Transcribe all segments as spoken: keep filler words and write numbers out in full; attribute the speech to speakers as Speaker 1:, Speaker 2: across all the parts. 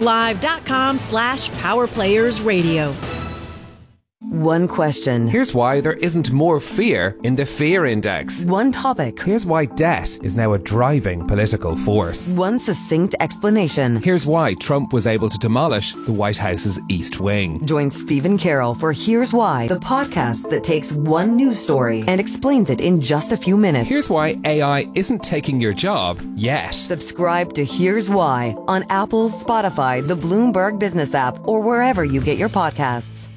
Speaker 1: live.com slash powerplayersradio.
Speaker 2: One question.
Speaker 3: Here's why there isn't more fear in the fear index.
Speaker 2: One topic.
Speaker 3: Here's why debt is now a driving political force.
Speaker 2: One succinct explanation.
Speaker 3: Here's why Trump was able to demolish the White House's East Wing.
Speaker 2: Join Stephen Carroll for Here's Why, the podcast that takes one news story and explains it in just a few minutes.
Speaker 3: Here's why A I isn't taking your job yet.
Speaker 2: Subscribe to Here's Why on Apple, Spotify, the Bloomberg Business app, or wherever you get your podcasts.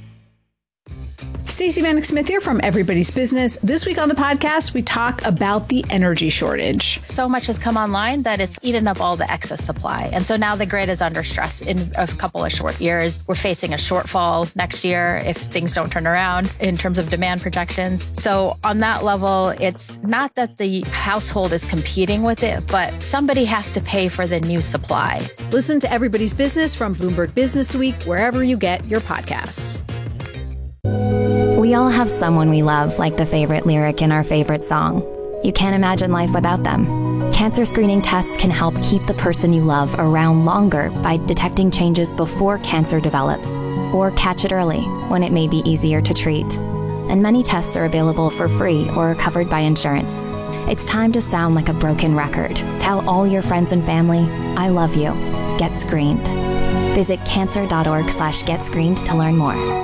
Speaker 4: Stacey Vanek Smith here from Everybody's Business. This week on the podcast, we talk about the energy shortage.
Speaker 5: So much has come online that it's eaten up all the excess supply. And so now the grid is under stress in a couple of short years. We're facing a shortfall next year if things don't turn around in terms of demand projections. So on that level, it's not that the household is competing with it, but somebody has to pay for the new supply.
Speaker 4: Listen to Everybody's Business from Bloomberg Business Week, wherever you get your podcasts.
Speaker 6: We all have someone we love, like the favorite lyric in our favorite song. You can't imagine life without them. Cancer screening tests can help keep the person you love around longer by detecting changes before cancer develops, or catch it early when it may be easier to treat. And many tests are available for free or are covered by insurance. It's time to sound like a broken record. Tell all your friends and family, I love you. Get screened. Visit cancer.org slash get screened to learn more.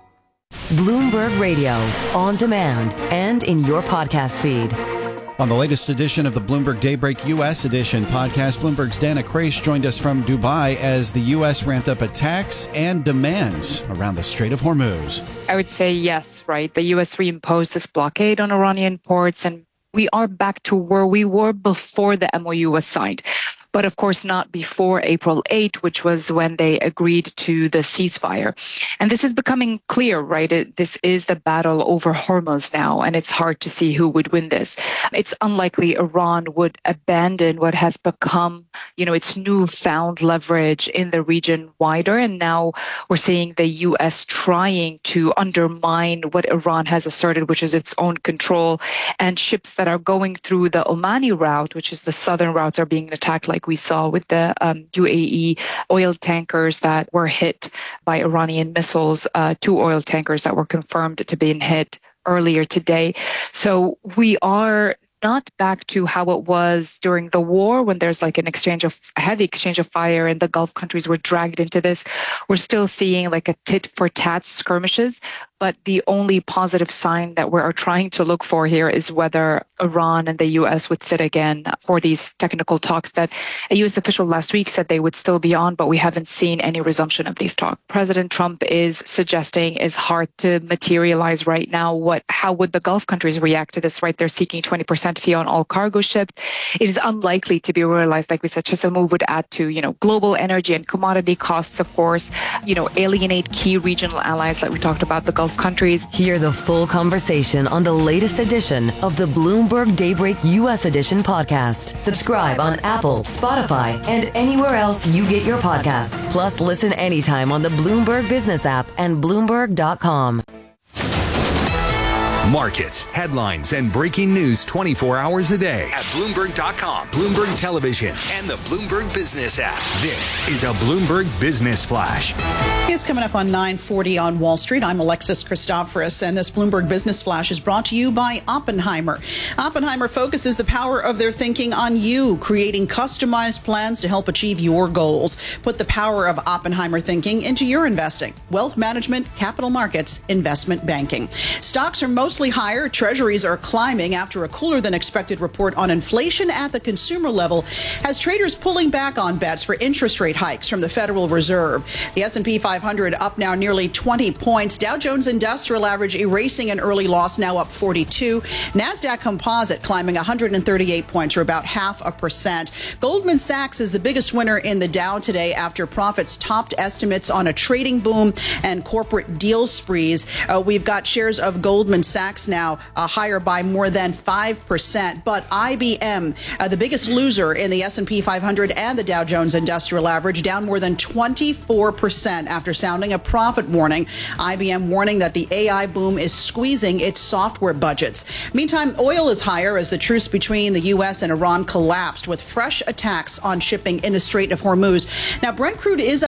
Speaker 2: Bloomberg Radio, on demand and in your podcast feed.
Speaker 7: On the latest edition of the Bloomberg Daybreak U S Edition podcast, Bloomberg's Dana Kraish joined us from Dubai as the U S ramped up attacks and demands around the Strait of Hormuz.
Speaker 8: I would say yes, right? The U S reimposed this blockade on Iranian ports, and we are back to where we were before the M O U was signed. But of course not before April eighth, which was when they agreed to the ceasefire. And this is becoming clear, right? It, this is the battle over Hormuz now, and it's hard to see who would win this. It's unlikely Iran would abandon what has become, you know, its newfound leverage in the region wider. And now we're seeing the U S trying to undermine what Iran has asserted, which is its own control. And ships that are going through the Omani route, which is the southern routes, are being attacked, like we saw with the um, U A E oil tankers that were hit by Iranian missiles, uh, two oil tankers that were confirmed to be hit earlier today. So we are not back to how it was during the war, when there's like an exchange of a heavy exchange of fire and the Gulf countries were dragged into this. We're still seeing like a tit for tat skirmishes. But the only positive sign that we are trying to look for here is whether Iran and the U S would sit again for these technical talks that a U S official last week said they would still be on, but we haven't seen any resumption of these talks. President Trump is suggesting is hard to materialize right now. What, how would the Gulf countries react to this, right? They're seeking twenty percent fee on all cargo shipped. It is unlikely to be realized, like we said. Just a move would add to, you know, global energy and commodity costs, of course, you know, alienate key regional allies like we talked about, the Gulf countries.
Speaker 2: Hear the full conversation on the latest edition of the Bloomberg Daybreak U S Edition podcast. Subscribe on Apple, Spotify, and anywhere else you get your podcasts. Plus, listen anytime on the Bloomberg Business app and Bloomberg dot com.
Speaker 9: Markets, headlines, and breaking news twenty-four hours a day at Bloomberg dot com, Bloomberg Television, and the Bloomberg Business app. This is a Bloomberg Business Flash.
Speaker 10: It's coming up on nine forty on Wall Street. I'm Alexis Christoforous, and this Bloomberg Business Flash is brought to you by Oppenheimer. Oppenheimer focuses the power of their thinking on you, creating customized plans to help achieve your goals. Put the power of Oppenheimer thinking into your investing. Wealth management, capital markets, investment banking. Stocks are mostly higher. Treasuries are climbing after a cooler than expected report on inflation at the consumer level, as traders pulling back on bets for interest rate hikes from the Federal Reserve. The S and P five hundred up now nearly twenty points. Dow Jones Industrial Average erasing an early loss, now up forty-two. NASDAQ Composite climbing one hundred thirty-eight points, or about half a percent. Goldman Sachs is the biggest winner in the Dow today after profits topped estimates on a trading boom and corporate deal sprees. Uh, we've got shares of Goldman Sachs now uh, higher by more than five percent. But I B M, uh, the biggest loser in the S and P five hundred and the Dow Jones Industrial Average, down more than twenty-four percent after sounding a profit warning. I B M warning that the A I boom is squeezing its software budgets. Meantime, oil is higher as the truce between the U S and Iran collapsed, with fresh attacks on shipping in the Strait of Hormuz. Now, Brent crude is up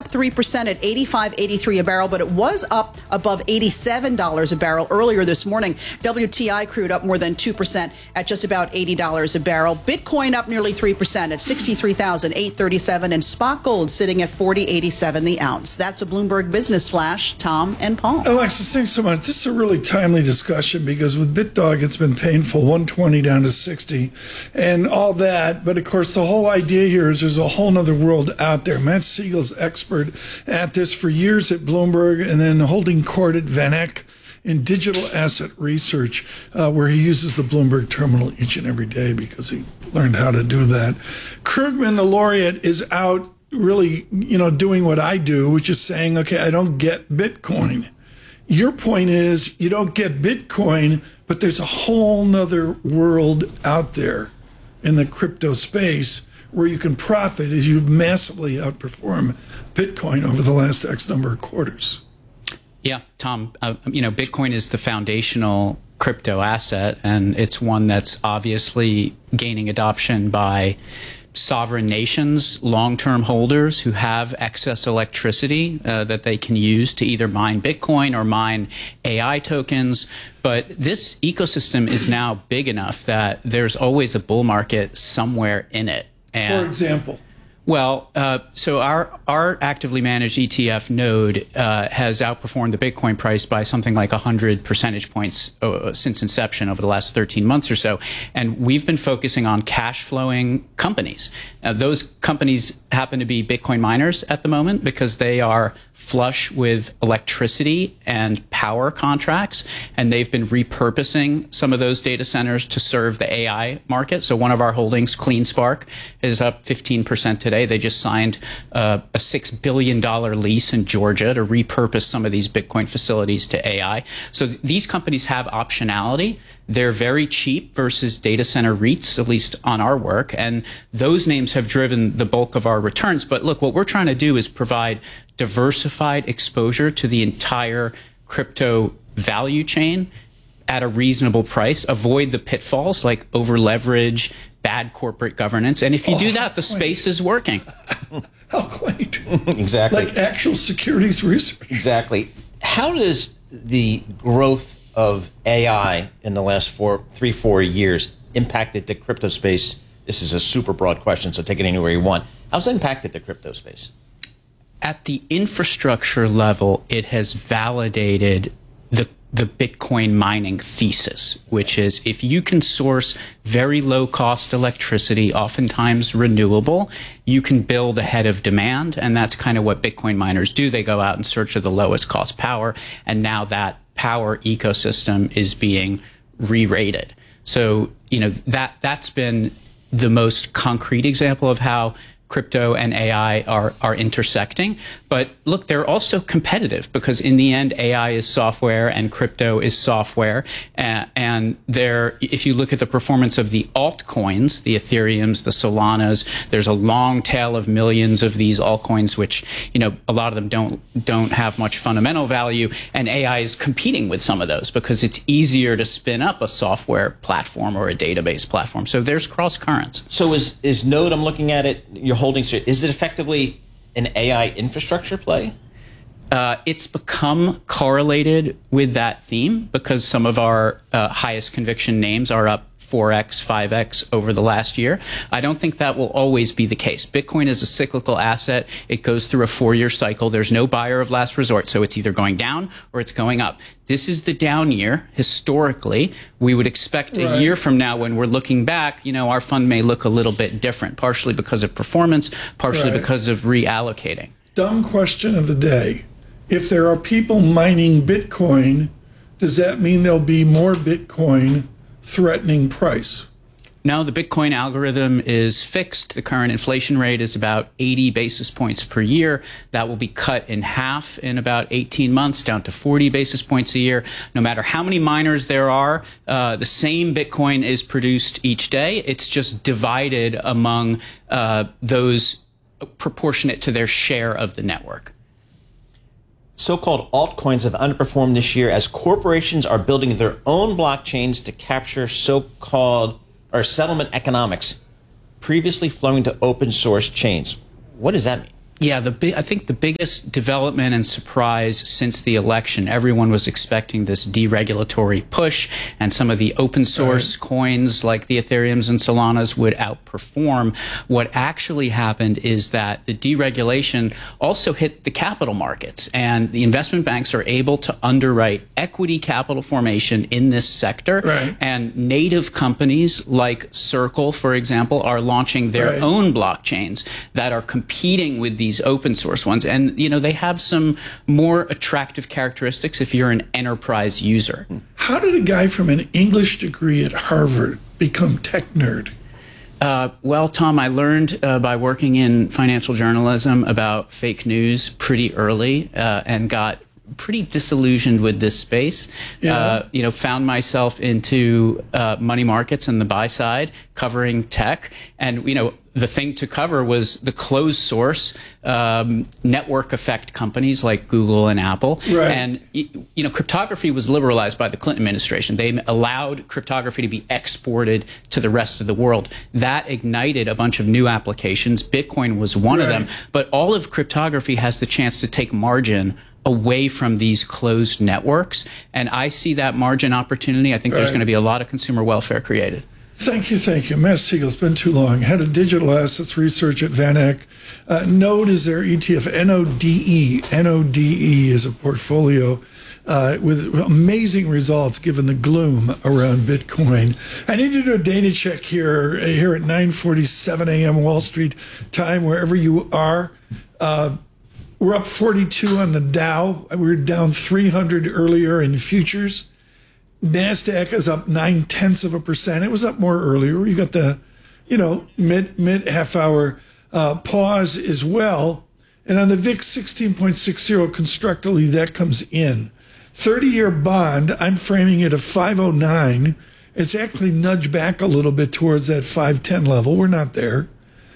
Speaker 10: up three percent at eighty-five eighty-three a barrel, but it was up above eighty-seven dollars a barrel earlier this morning. W T I crude up more than two percent at just about eighty dollars a barrel. Bitcoin up nearly three percent at sixty-three thousand eight hundred thirty-seven, and spot gold sitting at forty eighty-seven the ounce. That's a Bloomberg Business Flash. Tom and Paul.
Speaker 11: Alexis, thanks so much. This is a really timely discussion because with BitDog, it's been painful, one twenty down to sixty and all that. But of course, the whole idea here is there's a whole nother world out there. Matt Siegel's expert at this for years at Bloomberg and then holding court at Van Eck in digital asset research, uh, where he uses the Bloomberg terminal each and every day because he learned how to do that. Krugman, the laureate, is out really, you know, doing what I do, which is saying, okay, I don't get Bitcoin. Your point is you don't get Bitcoin, but there's a whole nother world out there in the crypto space where you can profit as you've massively outperformed Bitcoin over the last X number of quarters.
Speaker 12: Yeah, Tom, uh, you know, Bitcoin is the foundational crypto asset, and it's one that's obviously gaining adoption by sovereign nations, long-term holders who have excess electricity uh, that they can use to either mine Bitcoin or mine A I tokens. But this ecosystem is now big enough that there's always a bull market somewhere in it. And,
Speaker 11: for example?
Speaker 12: Well, uh, so our our actively managed E T F node uh, has outperformed the Bitcoin price by something like one hundred percentage points uh, since inception over the last thirteen months or so. And we've been focusing on cash flowing companies. Now, those companies happen to be Bitcoin miners at the moment because they are flush with electricity and power contracts, and they've been repurposing some of those data centers to serve the A I market. So one of our holdings, CleanSpark, is up fifteen percent today. They just signed uh, a six billion dollars lease in Georgia to repurpose some of these Bitcoin facilities to A I. So th- these companies have optionality. They're very cheap versus data center REITs, at least on our work. And those names have driven the bulk of our returns. But look, what we're trying to do is provide diversified exposure to the entire crypto value chain at a reasonable price, avoid the pitfalls like over leverage, bad corporate governance. And if you oh, do that, the space is working.
Speaker 11: How quaint.
Speaker 13: Exactly.
Speaker 11: Like actual securities research.
Speaker 13: Exactly. How does the growth of A I in the last four, three, four years impacted the crypto space? This is a super broad question, so take it anywhere you want. How's it impacted the crypto space?
Speaker 12: At the infrastructure level, it has validated the the Bitcoin mining thesis, which is if you can source very low cost electricity, oftentimes renewable, you can build ahead of demand. And that's kind of what Bitcoin miners do. They go out in search of the lowest cost power. And now that power ecosystem is being re-rated. So, you know, that, that's been the most concrete example of how crypto and A I are, are intersecting. But look, they're also competitive because in the end, A I is software and crypto is software. Uh, and they're, if you look at the performance of the altcoins, the Ethereums, the Solanas, there's a long tail of millions of these altcoins, which, you know, a lot of them don't, don't have much fundamental value. And A I is competing with some of those because it's easier to spin up a software platform or a database platform. So there's cross currents.
Speaker 13: So is, is Node, I'm looking at it, you're holding, is it effectively an A I infrastructure play?
Speaker 12: Uh, it's become correlated with that theme because some of our uh, highest conviction names are up four X, five X over the last year. I don't think that will always be the case. Bitcoin is a cyclical asset. It goes through a four-year cycle. There's no buyer of last resort, so it's either going down or it's going up. This is the down year. Historically, we would expect a right. year from now when we're looking back, you know, our fund may look a little bit different, partially because of performance, partially right. because of reallocating.
Speaker 11: Dumb question of the day. If there are people mining Bitcoin, does that mean there'll be more Bitcoin threatening price?
Speaker 12: No, the Bitcoin algorithm is fixed. The current inflation rate is about eighty basis points per year. That will be cut in half in about eighteen months, down to forty basis points a year. No matter how many miners there are, uh, the same Bitcoin is produced each day. It's just divided among uh, those proportionate to their share of the network.
Speaker 13: So-called altcoins have underperformed this year as corporations are building their own blockchains to capture so-called or settlement economics previously flowing to open source chains. What does that mean?
Speaker 12: Yeah, the big, I think the biggest development and surprise since the election, everyone was expecting this deregulatory push, and some of the open source right. coins like the Ethereums and Solanas would outperform. What actually happened is that the deregulation also hit the capital markets, and the investment banks are able to underwrite equity capital formation in this sector.
Speaker 11: Right.
Speaker 12: And native companies like Circle, for example, are launching their
Speaker 11: right.
Speaker 12: own blockchains that are competing with these open source ones. And, you know, they have some more attractive characteristics if you're an enterprise user.
Speaker 11: How did a guy from an English degree at Harvard become tech nerd?
Speaker 12: Uh, well, Tom, I learned uh, by working in financial journalism about fake news pretty early uh, and got pretty disillusioned with this space.
Speaker 11: Yeah.
Speaker 12: Uh, you know, found myself into uh, money markets and the buy side, covering tech. And, you know, the thing to cover was the closed source um, network effect companies like Google and Apple.
Speaker 11: Right.
Speaker 12: And, you know, cryptography was liberalized by the Clinton administration. They allowed cryptography to be exported to the rest of the world. That ignited a bunch of new applications. Bitcoin was one right. of them. But all of cryptography has the chance to take margin away from these closed networks. And I see that margin opportunity. I think right. there's going to be a lot of consumer welfare created.
Speaker 11: Thank you, thank you. Matt Siegel, it's been too long. Head of Digital Assets Research at Van Eck. Uh, Node is their E T F, N O D E. N O D E is a portfolio uh, with amazing results given the gloom around Bitcoin. I need to do a data check here, here at nine forty-seven a m Wall Street time, wherever you are. Uh, we're up forty-two on the Dow. We were down three hundred earlier in futures. NASDAQ is up nine tenths of a percent. It was up more earlier. You got the, you know, mid mid half hour uh, pause as well. And on the V I X sixteen point six zero, constructively, that comes in. thirty year bond, I'm framing it at five oh nine. It's actually nudged back a little bit towards that five ten level. We're not there.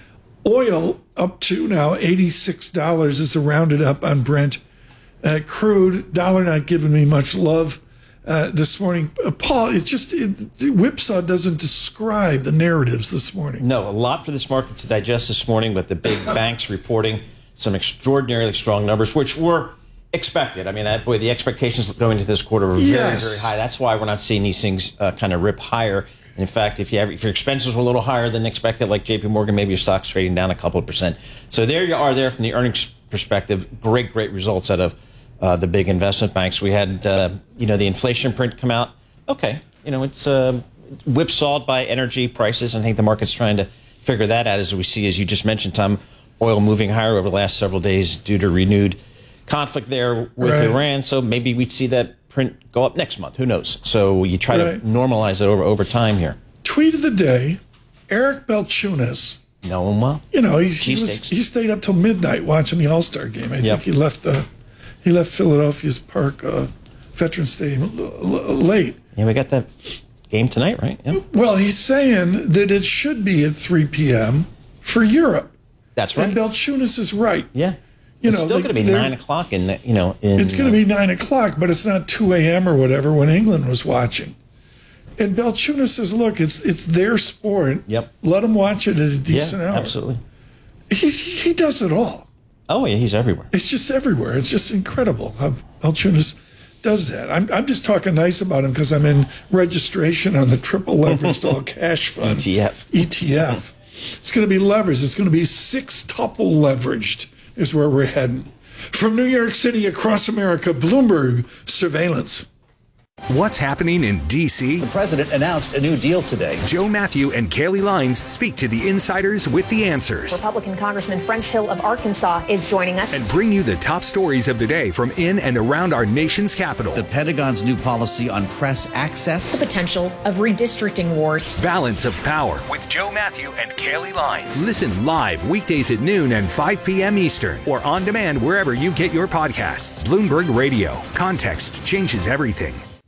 Speaker 11: Oil up to now eighty-six dollars is a rounded up on Brent. Uh, crude, dollar not giving me much love. Uh, this morning, uh, Paul, it's just it, whipsaw doesn't describe the narratives this morning.
Speaker 13: No, a lot for this market to digest this morning with the big banks reporting some extraordinarily strong numbers, which were expected. I mean, that, boy, the expectations going into this quarter were very,
Speaker 11: yes.
Speaker 13: very high. That's why we're not seeing these things uh, kind of rip higher. In fact, if you have, if your expenses were a little higher than expected, like J P Morgan, maybe your stock's trading down a couple of percent. So there you are there from the earnings perspective. Great, great results out of Uh, the big investment banks. We had, uh, you know, the inflation print come out. Okay, you know, it's uh, whipsawed by energy prices. I think the market's trying to figure that out as we see, as you just mentioned, Tom, oil moving higher over the last several days due to renewed conflict there with
Speaker 11: right.
Speaker 13: Iran. So maybe we'd see that print go up next month. Who knows? So you try right. to normalize it over, over time here.
Speaker 11: Tweet of the day, Eric Balchunas.
Speaker 13: No, well,
Speaker 11: you know, he's, he, was, he stayed up till midnight watching the All-Star game. I
Speaker 13: yep.
Speaker 11: think he left the... He left Philadelphia's Park uh, Veterans Stadium l- l- late.
Speaker 13: Yeah, we got that game tonight, right? Yep.
Speaker 11: Well, he's saying that it should be at three p.m. for Europe.
Speaker 13: That's right.
Speaker 11: And Balchunas is right.
Speaker 13: Yeah.
Speaker 11: You
Speaker 13: it's
Speaker 11: know,
Speaker 13: still going to be nine o'clock in, you know, in...
Speaker 11: It's going to be nine o'clock, but it's not two a.m. or whatever when England was watching. And Balchunas says, look, it's it's their sport.
Speaker 13: Yep.
Speaker 11: Let them watch it at a decent
Speaker 13: yeah,
Speaker 11: hour.
Speaker 13: absolutely.
Speaker 11: He's, he does it all.
Speaker 13: Oh, yeah, he's everywhere.
Speaker 11: It's just everywhere. It's just incredible how Balchunas does that. I'm I'm just talking nice about him because I'm in registration on the triple leveraged all cash fund.
Speaker 13: E T F.
Speaker 11: E T F. It's going to be leveraged. It's going to be six tuple leveraged is where we're heading. From New York City across America, Bloomberg Surveillance.
Speaker 9: What's happening in D C?
Speaker 14: The president announced a new deal today.
Speaker 9: Joe Matthew and Kaylee Lines speak to the insiders with the answers.
Speaker 15: Republican Congressman French Hill of Arkansas is joining us.
Speaker 9: And bring you the top stories of the day from in and around our nation's capital.
Speaker 14: The Pentagon's new policy on press access.
Speaker 15: The potential of redistricting wars.
Speaker 9: Balance of Power with Joe Matthew and Kaylee Lines. Listen live weekdays at noon and five p.m. Eastern or on demand wherever you get your podcasts. Bloomberg Radio. Context changes everything.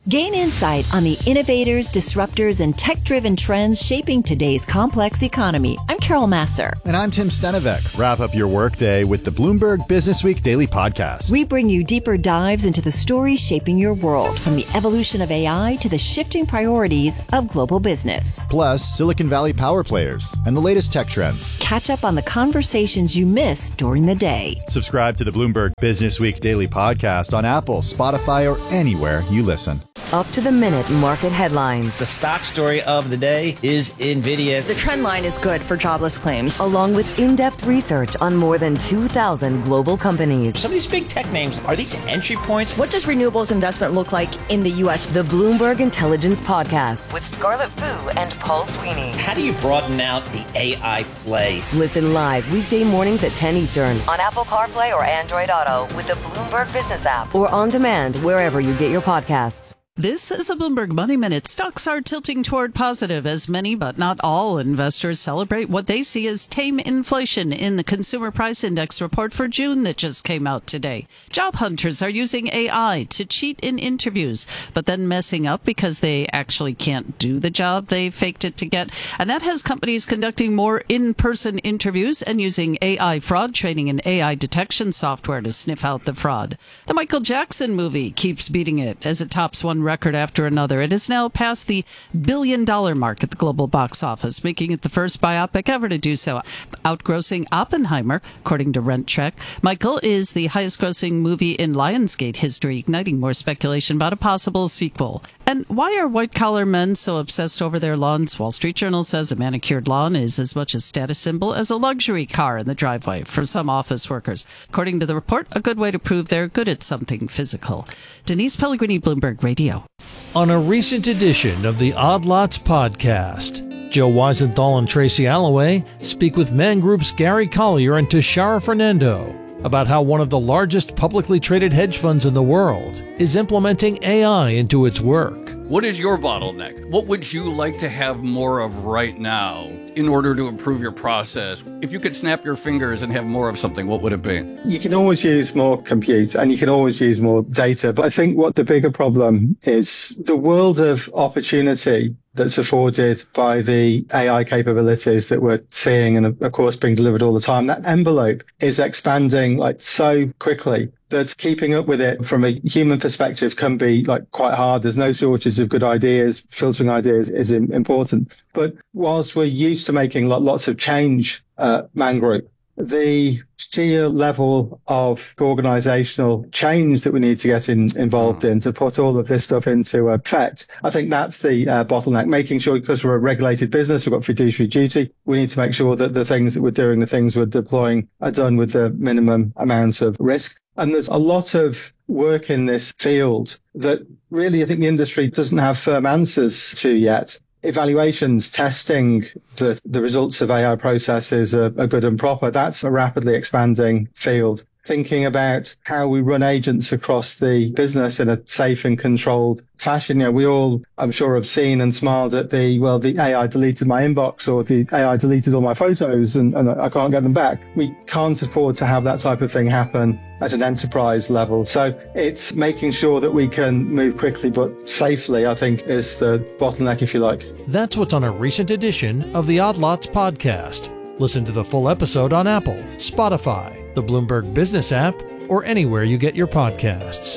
Speaker 16: Gain insight on the innovators, disruptors, and tech-driven trends shaping today's complex economy. I'm Carol Masser.
Speaker 17: And I'm Tim Stenevec. Wrap up your workday with the Bloomberg Businessweek Daily Podcast.
Speaker 16: We bring you deeper dives into the stories shaping your world, from the evolution of A I to the shifting priorities of global business.
Speaker 17: Plus, Silicon Valley power players and the latest tech trends.
Speaker 16: Catch up on the conversations you missed during the day.
Speaker 17: Subscribe to the Bloomberg Businessweek Daily Podcast on Apple, Spotify, or anywhere you listen.
Speaker 2: Up to the minute market headlines.
Speaker 13: The stock story of the day is NVIDIA.
Speaker 18: The trend line is good for jobless claims.
Speaker 2: Along with in-depth research on more than two thousand global companies.
Speaker 13: Some of these big tech names, are these entry points?
Speaker 18: What does renewables investment look like in the U S?
Speaker 2: The Bloomberg Intelligence Podcast with Scarlett Fu and Paul Sweeney.
Speaker 13: How do you broaden out the A I play?
Speaker 2: Listen live weekday mornings at ten Eastern on Apple CarPlay or Android Auto with the Bloomberg Business app or on demand wherever you get your podcasts.
Speaker 19: This is a Bloomberg Money Minute. Stocks are tilting toward positive as many, but not all, investors celebrate what they see as tame inflation in the Consumer Price Index report for June that just came out today. Job hunters are using A I to cheat in interviews, but then messing up because they actually can't do the job they faked it to get. And that has companies conducting more in-person interviews and using A I fraud training and A I detection software to sniff out the fraud. The Michael Jackson movie keeps beating it as it tops one record after another. It has now passed the billion dollar mark at the global box office, making it the first biopic ever to do so, outgrossing Oppenheimer, according to Rent Check. Michael is the highest grossing movie in Lionsgate history, igniting more speculation about a possible sequel. And why are white-collar men so obsessed over their lawns? Wall Street Journal says a manicured lawn is as much a status symbol as a luxury car in the driveway for some office workers. According to the report, a good way to prove they're good at something physical. Denise Pellegrini, Bloomberg Radio.
Speaker 20: On a recent edition of the Odd Lots podcast, Joe Weisenthal and Tracy Alloway speak with Man Group's Gary Collier and Tashara Fernando about how one of the largest publicly traded hedge funds in the world is implementing A I into its work.
Speaker 21: What is your bottleneck? What would you like to have more of right now in order to improve your process? If you could snap your fingers and have more of something, what would it be?
Speaker 22: You can always use more compute and you can always use more data. But I think what the bigger problem is the world of opportunity that's afforded by the A I capabilities that we're seeing and of course being delivered all the time. That envelope is expanding like so quickly that keeping up with it from a human perspective can be like quite hard. There's no shortage of good ideas. Filtering ideas is important. But whilst we're used to making lots of change at Man Group, the sheer level of organizational change that we need to get in, involved in to put all of this stuff into effect, I think that's the uh, bottleneck, making sure, because we're a regulated business, we've got fiduciary duty, we need to make sure that the things that we're doing, the things we're deploying are done with the minimum amounts of risk. And there's a lot of work in this field that really I think the industry doesn't have firm answers to yet. Evaluations, testing that the results of A I processes are, are good and proper, that's a rapidly expanding field. Thinking about how we run agents across the business in a safe and controlled fashion. You know, we all, I'm sure, have seen and smiled at the, well, the A I deleted my inbox or the A I deleted all my photos and, and I can't get them back. We can't afford to have that type of thing happen at an enterprise level. So it's making sure that we can move quickly but safely, I think, is the bottleneck, if you like.
Speaker 20: That's what's on a recent edition of the Odd Lots podcast. Listen to the full episode on Apple, Spotify, the Bloomberg Business app, or anywhere you get your podcasts.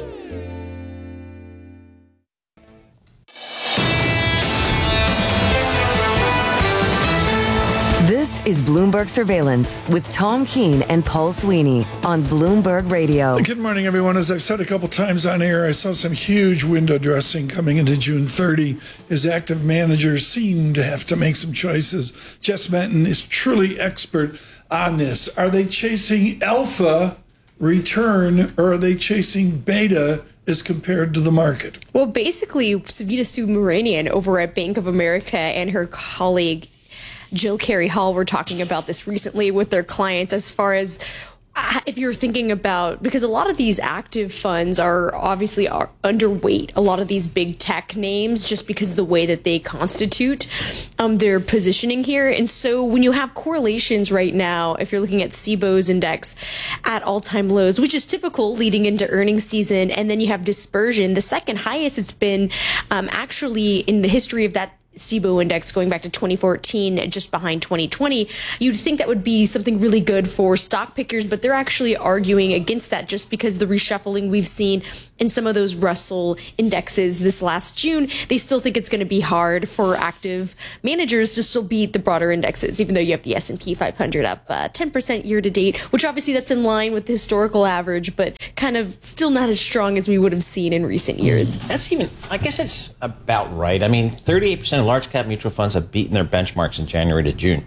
Speaker 2: This is Bloomberg Surveillance with Tom Keene and Paul Sweeney on Bloomberg Radio.
Speaker 11: Good morning, everyone. As I've said a couple times on air, I saw some huge window dressing coming into June thirtieth as active managers seem to have to make some choices. Jess Menton is truly expert on this. Are they chasing alpha return or are they chasing beta as compared to the market?
Speaker 23: Well, basically, Savita Subramanian over at Bank of America and her colleague Jill Carey Hall were talking about this recently with their clients as far as if you're thinking about, because a lot of these active funds are obviously are underweight a lot of these big tech names just because of the way that they constitute um, their positioning here. And so when you have correlations right now, if you're looking at S I B O's index at all-time lows, which is typical leading into earnings season, and then you have dispersion, the second highest it's been um, actually in the history of that S I B O index going back to twenty fourteen, just behind twenty twenty, you'd think that would be something really good for stock pickers, but they're actually arguing against that just because the reshuffling we've seen in some of those Russell indexes this last June. They still think it's going to be hard for active managers to still beat the broader indexes, even though you have the S and P five hundred up uh, ten percent year to date, which obviously that's in line with the historical average, but kind of still not as strong as we would have seen in recent years.
Speaker 13: That's even, I guess it's about right. I mean, thirty-eight percent of large cap mutual funds have beaten their benchmarks in January to June.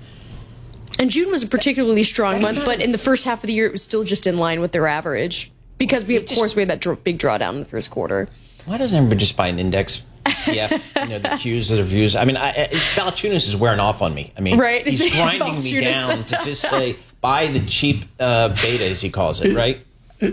Speaker 23: And June was a particularly strong month, but in the first half of the year, it was still just in line with their average. Because we, of course, we had that dr- big drawdown in the first quarter.
Speaker 13: Why doesn't everybody just buy an index E T F? You know, the Qs, the reviews. I mean, I, I, Valachunas is wearing off on me. I mean,
Speaker 23: right?
Speaker 13: he's grinding me down to just say, buy the cheap uh, beta, as he calls it, right?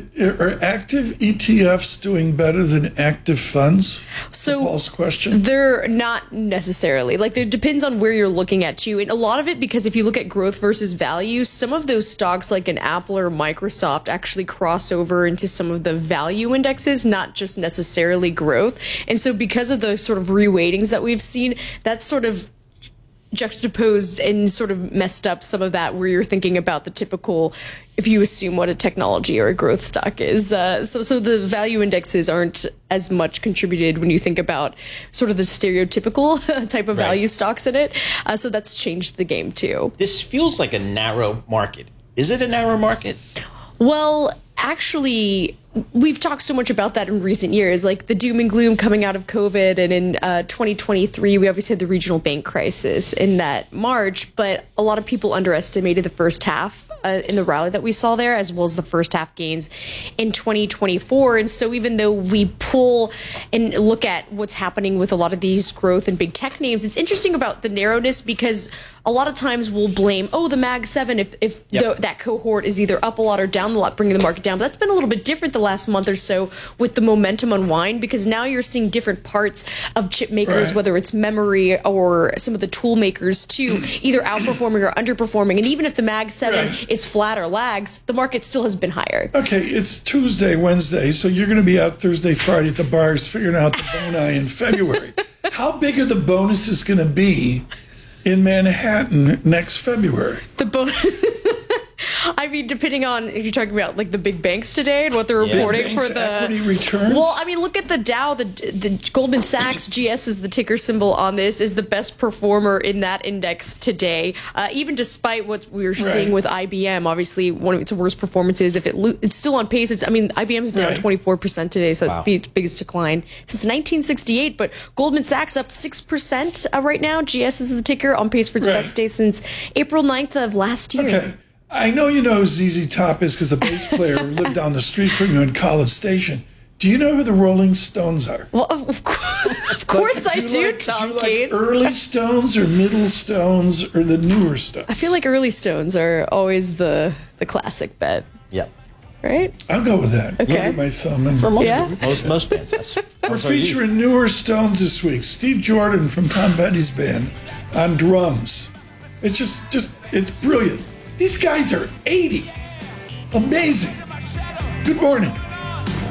Speaker 11: Are active E T Fs doing better than active funds?
Speaker 23: So
Speaker 11: Paul's question.
Speaker 23: They're not necessarily. Like, it depends on where you're looking at too. And a lot of it, because if you look at growth versus value, some of those stocks like an Apple or Microsoft actually cross over into some of the value indexes, not just necessarily growth. And so because of the sort of reweightings that we've seen, that's sort of juxtaposed and sort of messed up some of that where you're thinking about the typical, if you assume what a technology or a growth stock is. Uh, so, so the value indexes aren't as much contributed when you think about sort of the stereotypical type of
Speaker 13: Right.
Speaker 23: value stocks in it. Uh, so that's changed the game too.
Speaker 13: This feels like a narrow market. Is it a narrow market?
Speaker 23: Well, actually, we've talked so much about that in recent years, like the doom and gloom coming out of COVID. And in uh, twenty twenty-three, we obviously had the regional bank crisis in that March, but a lot of people underestimated the first half uh, in the rally that we saw there, as well as the first half gains in twenty twenty-four. And so even though we pull and look at what's happening with a lot of these growth and big tech names, it's interesting about the narrowness because a lot of times we'll blame, oh, the Mag seven, if, if
Speaker 13: Yep.
Speaker 23: the, that cohort is either up a lot or down a lot, bringing the market down. But that's been a little bit different the last month or so with the momentum unwind, because now you're seeing different parts of chip makers,
Speaker 11: Right.
Speaker 23: whether it's memory or some of the tool makers too, either outperforming or underperforming. And even if the Mag seven
Speaker 11: Right.
Speaker 23: is flat or lags, the market still has been higher.
Speaker 11: Okay, it's Tuesday, Wednesday, so you're going to be out Thursday, Friday at the bars figuring out the boni in February. How big are the bonuses going to be in Manhattan next February?
Speaker 23: The bon- I mean, depending on if you're talking about like the big banks today and what they're
Speaker 11: Yeah.
Speaker 23: reporting
Speaker 11: Big banks,
Speaker 23: for the
Speaker 11: equity returns?
Speaker 23: Well, I mean, look at the Dow. The the Goldman Sachs G S is the ticker symbol on this, is the best performer in that index today. Uh, even despite what we're seeing with I B M, obviously one of its worst performances. If it lo- it's still on pace, it's I mean I B M is down
Speaker 11: Right.
Speaker 23: twenty-four percent today, so
Speaker 13: Wow.
Speaker 23: that'd be its biggest decline since nineteen sixty-eight. But Goldman Sachs up six percent uh, right now. G S is the ticker, on pace for its
Speaker 11: Right.
Speaker 23: best day since April ninth of last year.
Speaker 11: Okay. I know you know who Z Z Top is because the bass player who lived down the street from you in College Station. Do you know who the Rolling Stones are?
Speaker 23: Well, of course, of course I
Speaker 11: you
Speaker 23: do,
Speaker 11: like,
Speaker 23: Tom
Speaker 11: do you
Speaker 23: Kane.
Speaker 11: like early Stones or middle Stones or the newer Stones?
Speaker 23: I feel like early Stones are always the the classic bet,
Speaker 13: Yep.
Speaker 23: right?
Speaker 11: I'll go with that.
Speaker 23: Okay.
Speaker 11: Look at my thumb. And
Speaker 13: For most
Speaker 23: Yeah.
Speaker 13: people, most, most bands. That's,
Speaker 11: We're
Speaker 13: those are youth.
Speaker 11: featuring newer Stones this week. Steve Jordan from Tom Petty's band on drums. It's just, just, it's brilliant. These guys are eighty. Amazing. Good morning.